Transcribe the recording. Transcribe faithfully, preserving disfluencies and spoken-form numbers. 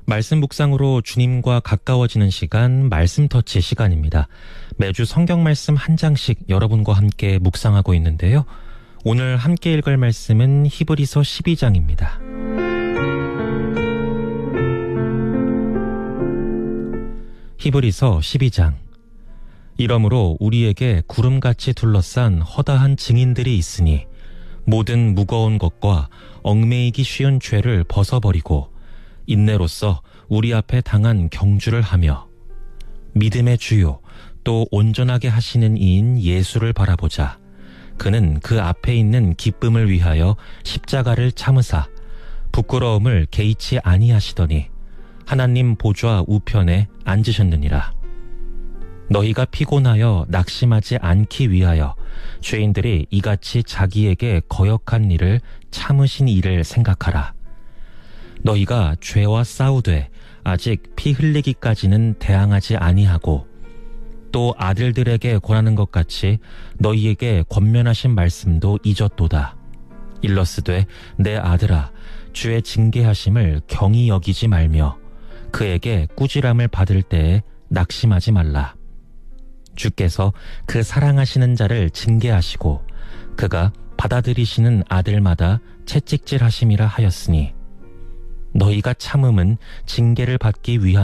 말씀 묵상으로 주님과 가까워지는 시간, 말씀 터치 시간입니다. 매주 성경 말씀 한 장씩 여러분과 함께 묵상하고 있는데요. 오늘 함께 읽을 말씀은 히브리서 십이 장입니다. 히브리서 십이 장. 이러므로 우리에게 구름같이 둘러싼 허다한 증인들이 있으니 모든 무거운 것과 얽매이기 쉬운 죄를 벗어버리고 인내로써 우리 앞에 당한 경주를 하며 믿음의 주요 또 온전하게 하시는 이인 예수를 바라보자. 그는 그 앞에 있는 기쁨을 위하여 십자가를 참으사 부끄러움을 개의치 아니하시더니 하나님 보좌 우편에 앉으셨느니라. 너희가 피곤하여 낙심하지 않기 위하여 죄인들이 이같이 자기에게 거역한 일을 참으신 이를 생각하라. 너희가 죄와 싸우되 아직 피 흘리기까지는 대항하지 아니하고 또 아들들에게 권하는 것 같이 너희에게 권면하신 말씀도 잊었도다. 일러스되 내 아들아 주의 징계하심을 경히 여기지 말며 그에게 꾸지람을 받을 때에 낙심하지 말라. 주께서 그 사랑하시는 자를 징계하시고 그가 받아들이시는 아들마다 채찍질하심이라 하였으니 너희가 참음은 징계를 받기 위함